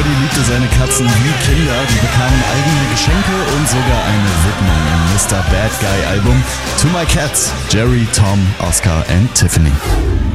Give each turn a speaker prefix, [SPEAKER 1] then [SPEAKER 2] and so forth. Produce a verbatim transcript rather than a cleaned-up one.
[SPEAKER 1] Brody liebte seine Katzen wie Kinder. Die bekamen eigene Geschenke und sogar eine Widmung im Mister Bad Guy Album. To My Cats, Jerry, Tom, Oscar and Tiffany.